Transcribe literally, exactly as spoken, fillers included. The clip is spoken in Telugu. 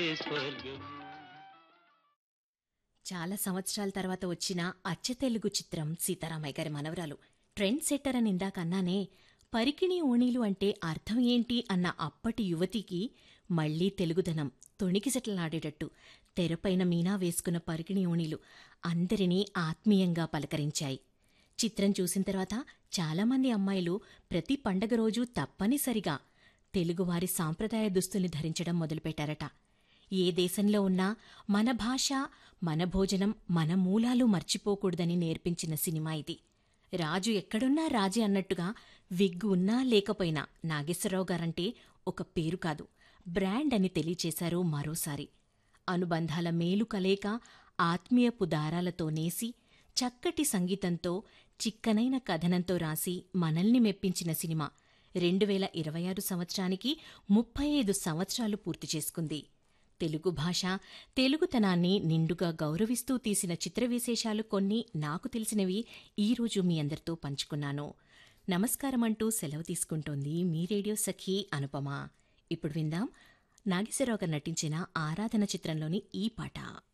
స్వర్గం. చాలా సంవత్సరాల తర్వాత వచ్చిన అచ్చతెలుగు చిత్రం సీతారామయ్య గారి మనవరాలు. ట్రెండ్ సెట్టర్ అని ఇందాక అన్నానే, పరికిణి ఓణీలు అంటే అర్థం ఏంటి అన్న అప్పటి యువతికి మళ్లీ తెలుగుదనం తొణికిసెట్లనాడేటట్టు తెరపైన మీనా వేసుకున్న పరికిణి ఓణీలు అందరినీ ఆత్మీయంగా పలకరించాయి. చిత్రం చూసిన తర్వాత చాలామంది అమ్మాయిలు ప్రతి పండగ రోజు తప్పనిసరిగా తెలుగువారి సాంప్రదాయ దుస్తుల్ని ధరించడం మొదలుపెట్టారట. ఏ దేశంలో ఉన్నా మన భాష, మన భోజనం, మన మూలాలు మర్చిపోకూడదని నేర్పించిన సినిమా ఇది. రాజు ఎక్కడున్నా రాజే అన్నట్టుగా విగ్గు ఉన్నా లేకపోయినా నాగేశ్వరరావు గారంటే ఒక పేరు కాదు, బ్రాండ్ అని తెలియచేశారు మరోసారి. అనుబంధాల మేలు కలేక ఆత్మీయపు దారాలతో నేసి చక్కటి సంగీతంతో చిక్కనైన కథనంతో రాసి మనల్ని మెప్పించిన సినిమా రెండు వేల ఇరవై ఆరు సంవత్సరానికి ముప్పై ఐదు సంవత్సరాలు పూర్తి చేసుకుంది. తెలుగు భాష, తెలుగుతనాన్ని నిండుగా గౌరవిస్తూ తీసిన చిత్ర విశేషాలు కొన్ని నాకు తెలిసినవి ఈరోజు మీ అందరితో పంచుకున్నాను. నమస్కారమంటూ సెలవు తీసుకుంటోంది మీ రేడియో సఖీ అనుపమ. ఇప్పుడు విందాం నాగేశ్వరరావు గారు నటించిన ఆరాధన చిత్రంలోని ఈ పాట.